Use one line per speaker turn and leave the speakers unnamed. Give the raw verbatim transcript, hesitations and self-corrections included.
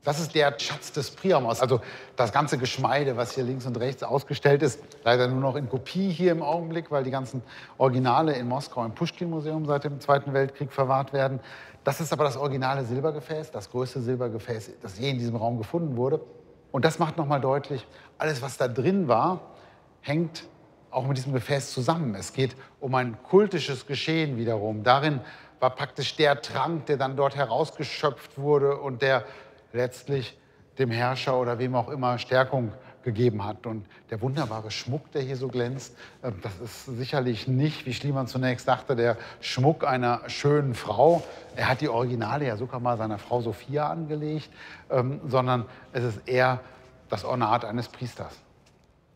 Das ist der Schatz des Priamos. Also das ganze Geschmeide, was hier links und rechts ausgestellt ist, leider nur noch in Kopie hier im Augenblick, weil die ganzen Originale in Moskau im Puschkin-Museum seit dem Zweiten Weltkrieg verwahrt werden. Das ist aber das originale Silbergefäß, das größte Silbergefäß, das je in diesem Raum gefunden wurde. Und das macht nochmal deutlich, alles, was da drin war, hängt auch mit diesem Gefäß zusammen. Es geht um ein kultisches Geschehen wiederum. Darin war praktisch der Trank, der dann dort herausgeschöpft wurde und der letztlich dem Herrscher oder wem auch immer Stärkung gegeben hat. Und der wunderbare Schmuck, der hier so glänzt, das ist sicherlich nicht, wie Schliemann zunächst dachte, der Schmuck einer schönen Frau. Er hat die Originale ja sogar mal seiner Frau Sophia angelegt, sondern es ist eher das Ornat eines Priesters.